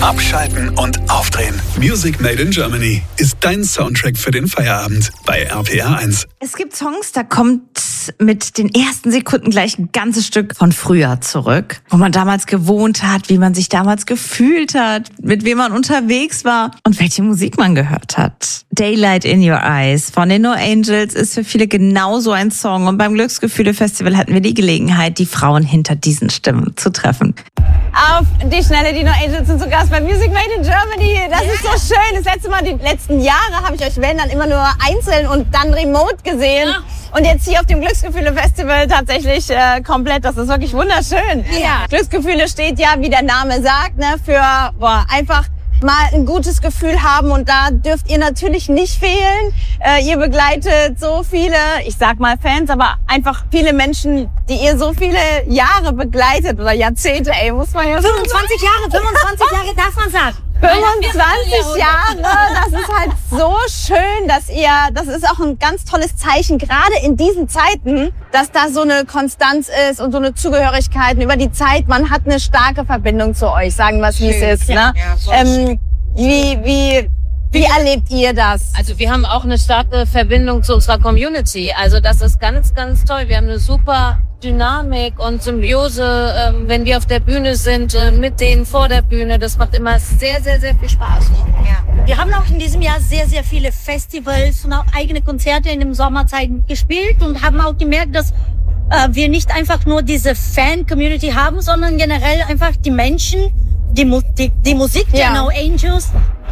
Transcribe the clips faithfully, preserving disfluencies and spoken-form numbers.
Abschalten und aufdrehen. Music Made in Germany ist dein Soundtrack für den Feierabend bei R P R eins. Es gibt Songs, da kommt mit den ersten Sekunden gleich ein ganzes Stück von früher zurück, wo man damals gewohnt hat, wie man sich damals gefühlt hat, mit wem man unterwegs war und welche Musik man gehört hat. Daylight in Your Eyes von den No Angels ist für viele genauso ein Song und beim Glücksgefühle-Festival hatten wir die Gelegenheit, die Frauen hinter diesen Stimmen zu treffen. Auf die Schnelle, die No Angels sind zu Gast bei Music Made in Germany. Das ist so schön. Das letzte Mal, die letzten Jahre, habe ich euch, wenn dann immer nur einzeln und dann remote gesehen. Ja. Und jetzt hier auf dem Glücksgefühle-Festival tatsächlich äh, komplett. Das ist wirklich wunderschön. Ja. Glücksgefühle steht ja, wie der Name sagt, ne, für boah, einfach mal ein gutes Gefühl haben, und da dürft ihr natürlich nicht fehlen. Äh, ihr begleitet so viele, ich sag mal Fans, aber einfach viele Menschen, die ihr so viele Jahre begleitet oder Jahrzehnte, ey, muss man ja sagen. fünfundzwanzig Jahre, fünfundzwanzig Jahre darf man sagen. fünfundzwanzig Jahre, das ist halt so schön, dass ihr, das ist auch ein ganz tolles Zeichen, gerade in diesen Zeiten, dass da so eine Konstanz ist und so eine Zugehörigkeit über die Zeit. Man hat eine starke Verbindung zu euch, sagen wir es, wie es ist. Ne? Ja, ähm, wie, wie, wie erlebt ihr das? Also wir haben auch eine starke Verbindung zu unserer Community. Also das ist ganz, ganz toll. Wir haben eine super Dynamik und Symbiose, ähm, wenn wir auf der Bühne sind, äh, mit denen vor der Bühne. Das macht immer sehr, sehr, sehr viel Spaß. Ja. Wir haben auch in diesem Jahr sehr, sehr viele Festivals und auch eigene Konzerte in den Sommerzeiten gespielt und haben auch gemerkt, dass äh, wir nicht einfach nur diese Fan-Community haben, sondern generell einfach die Menschen, die, Mu die, die Musik der ja. No Angels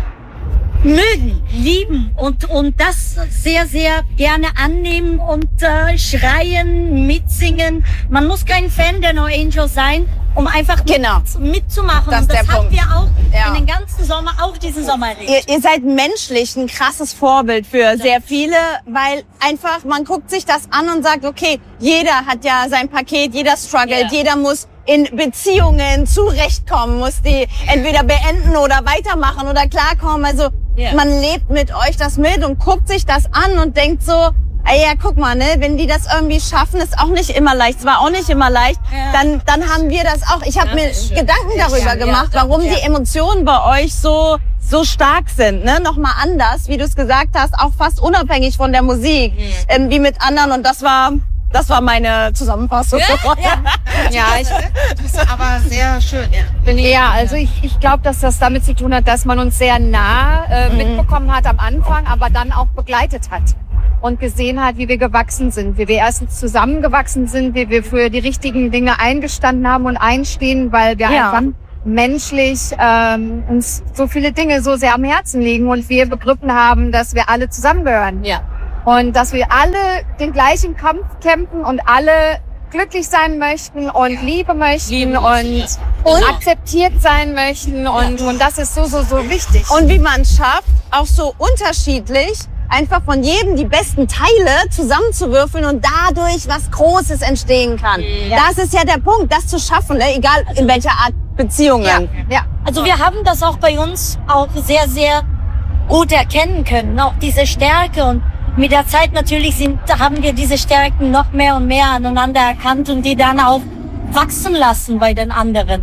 mögen, lieben und und das sehr, sehr gerne annehmen und äh, schreien, mitsingen. Man muss kein Fan der No Angels sein, um einfach genau. mit, mitzumachen. Das, und das haben Punkt. wir auch ja. in den ganzen Sommer, auch diesen Sommer erlebt. Ihr, ihr seid menschlich ein krasses Vorbild für sehr viele, weil einfach man guckt sich das an und sagt, okay, jeder hat ja sein Paket, jeder struggelt, ja. jeder muss in Beziehungen zurechtkommen, muss die entweder beenden oder weitermachen oder klarkommen. Also yeah. man lebt mit euch das mit und guckt sich das an und denkt so, ey, ja, guck mal, ne, wenn die das irgendwie schaffen, ist auch nicht immer leicht. Es war auch nicht immer leicht. Ja. Dann, dann haben wir das auch. Ich habe ja, mir Gedanken darüber ja, gemacht, ja, warum ja. die Emotionen bei euch so so stark sind, ne? Nochmal anders, wie du es gesagt hast, auch fast unabhängig von der Musik, mhm. ähm, wie mit anderen. Und das war Das war meine Zusammenfassung. Ja, ja. ja ich, das ist aber sehr schön. Ja, ja also ich, ich glaube, dass das damit zu tun hat, dass man uns sehr nah äh, mhm. mitbekommen hat am Anfang, aber dann auch begleitet hat und gesehen hat, wie wir gewachsen sind, wie wir erstens zusammengewachsen sind, wie wir für die richtigen Dinge eingestanden haben und einstehen, weil wir ja. einfach menschlich ähm, uns so viele Dinge so sehr am Herzen liegen und wir begriffen haben, dass wir alle zusammengehören. Ja. Und dass wir alle den gleichen Kampf kämpfen und alle glücklich sein möchten und Liebe möchten Lieben. Und, und akzeptiert sein möchten. Und, und das ist so, so, so wichtig. Und wie man es schafft, auch so unterschiedlich, einfach von jedem die besten Teile zusammenzuwürfeln und dadurch was Großes entstehen kann. Ja. Das ist ja der Punkt, das zu schaffen, ne? Egal in welcher Art Beziehungen. Ja. Ja. Also wir haben das auch bei uns auch sehr, sehr gut erkennen können. Auch diese Stärke, und mit der Zeit natürlich sind, haben wir diese Stärken noch mehr und mehr aneinander erkannt und die dann auch wachsen lassen bei den anderen.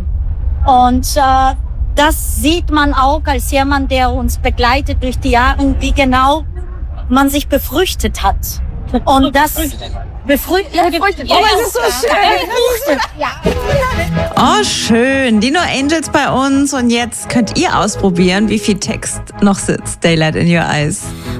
Und äh, das sieht man auch als jemand, der uns begleitet durch die Jahre, wie genau man sich befruchtet hat. Und das befruchtet. Ja, befruchtet. Oh, das ist so schön. Oh, schön. Die No Angels bei uns. Und jetzt könnt ihr ausprobieren, wie viel Text noch sitzt. Daylight in Your Eyes.